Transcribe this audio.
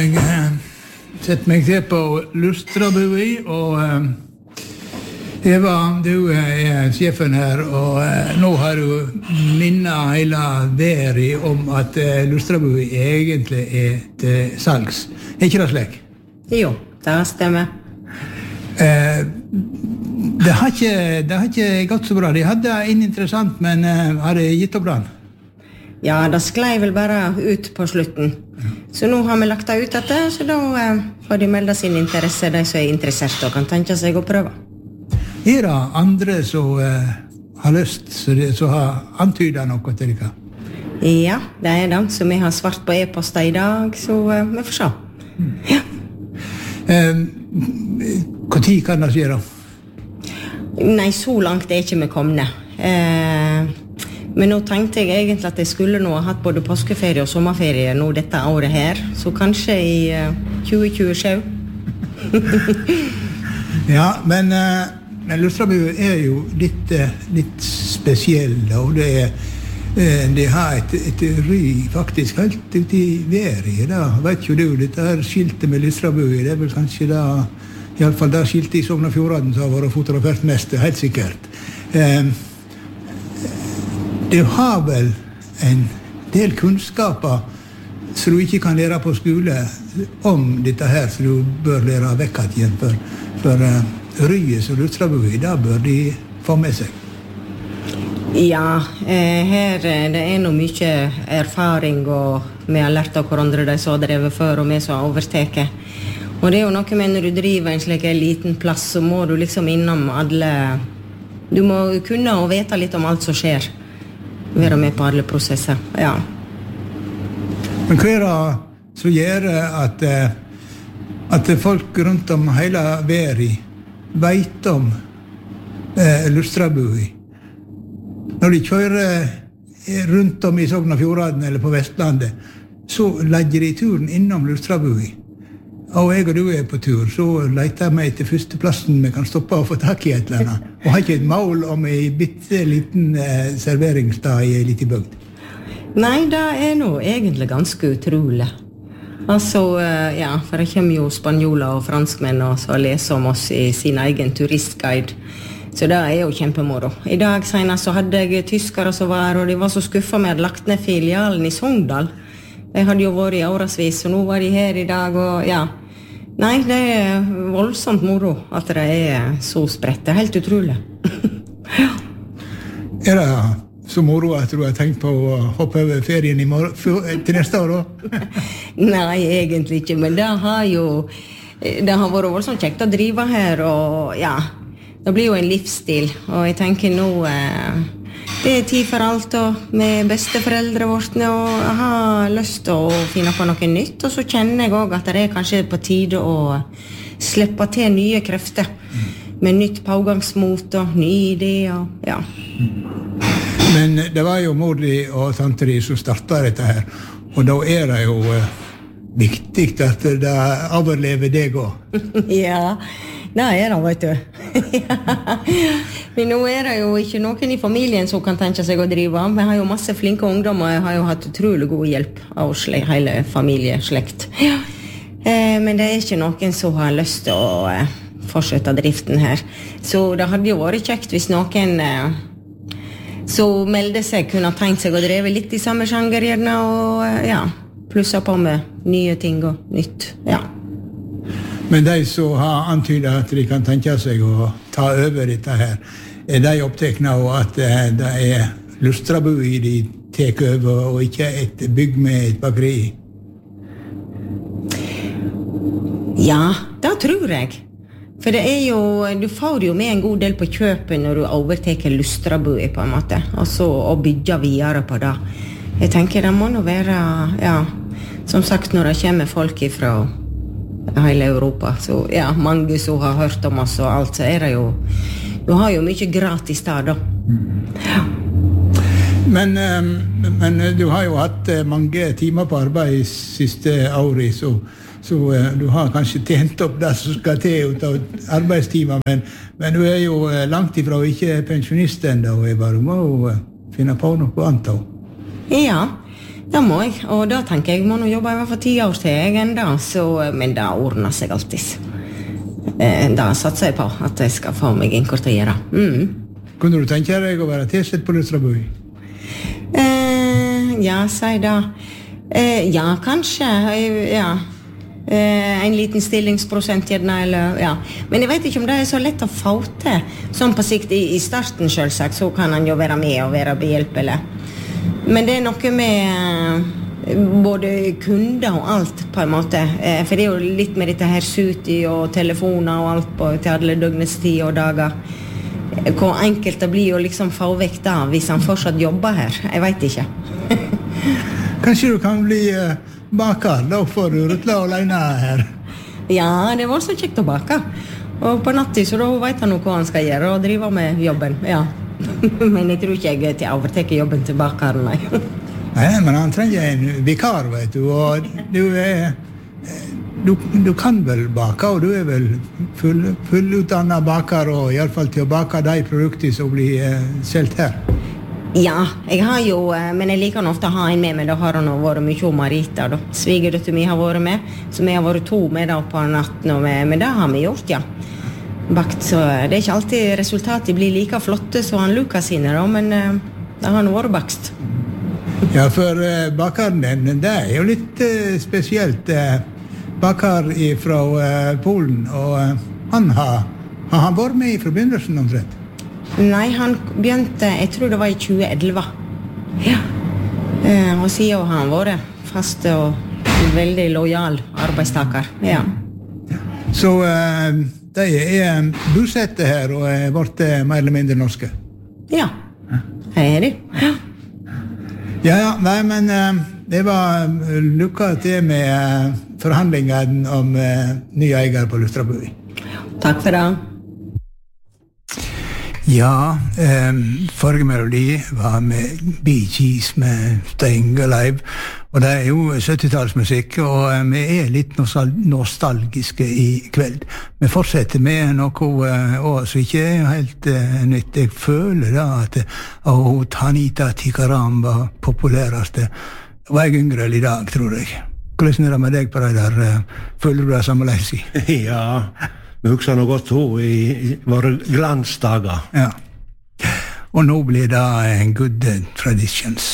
Jeg setter meg til på Lustrabui, og Eva, du sjefen her, og nå har du minnet hele veri om at Lustrabui egentlig til salgs. Ikke det slik? Jo, det stemmer. Det har ikke gått så bra. De hadde en interessant, men har det gitt opp den? Ja, det sklei vel bare ut på slutten. Så nå har vi lagt det ut dette, så da får de melde sin interesse, de som interessert og kan tenke seg å prøve. Det andre som har lyst, som har antydet noe til dere? Ja, det det, så vi har svart på e-poster I dag, så vi får se. Ja. Hvor tid kan det skje da? Nei, så langt ikke vi komne. Men nå tenkte jeg egentlig at jeg skulle nå ha hatt både påskeferie og sommerferie nå dette året her, så kanskje I 2027. Ja, men Lustrabui jo litt spesiell, og det har et ry faktisk helt ut I veri. Da vet jo du, dette her skiltet med Lustrabui, det vel kanskje da, I alle fall det skiltet I Sogn og Fjordane som har vært fotografert mest, helt sikkert. Du har vel en del kunnskaper som du ikke kan lære på skole om dette her, så du bør lære vekk igjen for ryet som Lustrabui, da bør de få med seg. Ja, her det noe mye erfaring, og vi har lært av hverandre de som har drevet før, og vi som har overteket. Og det jo noe med når du driver en slik liten plass, så må du liksom innom alle... Du må kunne og vite litt om alt som skjer. Være med på alle prosesser, ja. Men hva det som gjør at folk rundt om hele veri vet om Lustrabui? Når de kjører rundt om I Sogn og Fjordane eller på Vestlandet, så legger de turen innom Lustrabui. Og jeg og du på tur, så leter jeg meg til første plassen vi kan stoppe og få tak I et eller annet. Og har ikke et mål om en bitte liten serveringsdag I en liten bygd. Nei, det nå egentlig ganske utrolig. Altså, ja, for det kommer jo spanjoler og franskmenn og så leser om oss I sin egen turistguide. Så det jo kjempemoro. I dag senest så hadde jeg tyskere som var, og de var så skuffet med at lagt ned filialen I Sogndal. De hadde jo vært I årevis, og nå var de her I dag, og ja. Nei, det voldsomt moro at det så spredt. Det helt utrolig. Ja. Det så moro at du har tenkt på å hoppe over ferien til neste år da? Nei, egentlig ikke, men det har vært voldsomt kjekt å drive her, og ja, det blir jo en livsstil, og jeg tenker nå det tid for alt, og med besteforeldre vårt, og jeg har lyst til å finne på noe nytt, og så kjenner jeg også at det kanskje på tide å slippe til nye krefter, med nytt pågangsmot og nye ideer, ja. Men det var jo mor di og tante di som startet dette her, og da det jo viktig at det overlever deg også. Ja, det det, vet du. Ja. Men nå det jo ikke noen I familien som kan tenke seg å drive. Vi har jo masse flinke ungdommer, og jeg har jo hatt utrolig god hjelp av hele familieslekt. Ja. Men det ikke noen som har lyst til å fortsette driften her. Så det hadde jo vært kjekt hvis noen som melder seg kunne tenkt seg å dreve litt I samme sjanger gjerne, og ja, plusse på med nye ting og nytt, ja. Men de som har antydet at de kan tenke seg å ta over dette her, de opptekne av at det Lustrabui de tek over, og ikke et bygg med et bakeri? Ja, det tror jeg. For det jo, du får jo med en god del på kjøpet når du overteker Lustrabui på en måte, altså å bygge videre på det. Jeg tenker det må nå være, ja, som sagt når det kommer folk fra hele Europa, så ja, mange som har hørt om oss og alt, så det jo, du har jo mye gratis der da. Ja. Men du har jo hatt mange timer på arbeid siste året, så du har kanskje tjent opp det som skal til ut av arbeidstimer, men du jo langt ifra og ikke pensjonist enda, og du må jo finne på noe annet. Ja, Det må jeg, og da tenker jeg må nå jobbe I hvert fall 10 år til jeg enda, men det ordner seg alltid. Da satser jeg på at jeg skal få meg innkvartere. Kunne du tenke deg å være tilsett på Lustrabui? Ja, si da. Ja, kanskje. Ja. En liten stillingsprosent gjerne, eller, ja. Men jeg vet ikke om det så lett å få til. Sånn på sikt I starten selvsagt, så kan han jo være med og være behjelpelig. Men det noe med både kunder og alt på en måte. For det jo litt med dette her suti og telefoner og alt på til alle døgnets tid og dager. Hvor enkelt det blir å liksom få vekk da, hvis han fortsatt jobber her. Jeg vet ikke. Kanskje du kan bli baker, da får du rutle alene her. Ja, det var så kjekt å bake. Og på natten, så da vet han hva han skal gjøre, og drive med jobben, ja. Men jeg tror ikke jeg til å overteke jobben til bakeren, nei. Nei, men han trenger en vikar, vet du, og du kan vel bake, og du vel fullutdannet baker, og I alle fall til å bake de produkter som blir selv her. Ja, jeg har jo, men jeg liker ofte å ha en med meg, da har han vært mye om Marita, da. Svigerdøtter mi har vært med, så vi har vært 2 med da på natten, men det har vi gjort, ja. Bakt, så det ikke alltid resultatet blir like flotte som han Lukas sine, da, men det har nå vært bakst. Ja, for bakeren den, det jo litt spesielt. Baker fra Polen, og han har vært med I forbindelsen omtrent. Nei, han begynte, jeg tror det var I 2011. Ja. Og siden har han vært fast og veldig lojal arbeidstaker. Ja. Så de bosette her og vært mer eller mindre norske? Ja, det de. Ja. Ja, nei, men det var lykke til med forhandlingen om nye eier på Lustrabui. Takk for det. Ja, forrige melodi var med Bee Gees med Staying Alive, og det jo 70-tallsmusikk, og vi litt nostalgiske I kveld. Vi fortsetter med noe som ikke helt nytt. Jeg føler da at Tanita Tikaram var populæreste. Var jeg yngre I dag, tror jeg. Hvordan det med deg på det der? Føler du det samme leis I? Ja, vi husker noe godt I våre glansdager. Ja. Og nå blir det en good traditions.